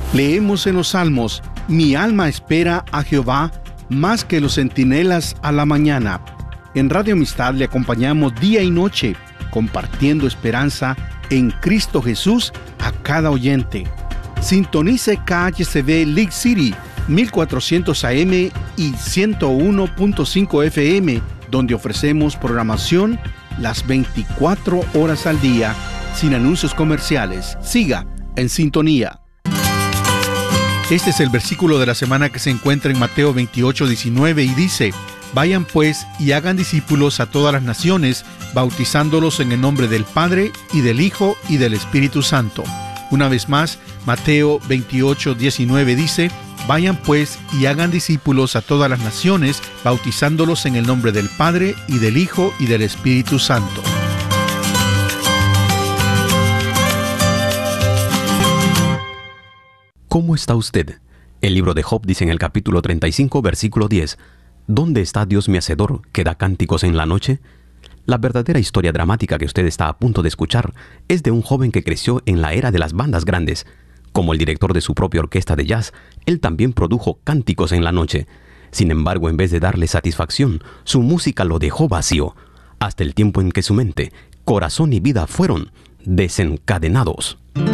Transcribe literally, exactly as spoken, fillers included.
Leemos en los Salmos: mi alma espera a Jehová más que los centinelas a la mañana. En Radio Amistad le acompañamos día y noche, compartiendo esperanza en Cristo Jesús a cada oyente. Sintonice K H C B League City, mil cuatrocientos A M y ciento uno punto cinco F M, donde ofrecemos programación las veinticuatro horas al día, sin anuncios comerciales. Siga en sintonía. Este es el versículo de la semana que se encuentra en Mateo veintiocho, diecinueve, y dice: vayan pues y hagan discípulos a todas las naciones, bautizándolos en el nombre del Padre, y del Hijo, y del Espíritu Santo. Una vez más, Mateo veintiocho, diecinueve dice: vayan pues y hagan discípulos a todas las naciones, bautizándolos en el nombre del Padre, y del Hijo, y del Espíritu Santo. ¿Cómo está usted? El libro de Job dice en el capítulo treinta y cinco, versículo diez: ¿dónde está Dios mi hacedor, que da cánticos en la noche? La verdadera historia dramática que usted está a punto de escuchar es de un joven que creció en la era de las bandas grandes. Como el director de su propia orquesta de jazz, él también produjo cánticos en la noche. Sin embargo, en vez de darle satisfacción, su música lo dejó vacío, hasta el tiempo en que su mente, corazón y vida fueron desencadenados.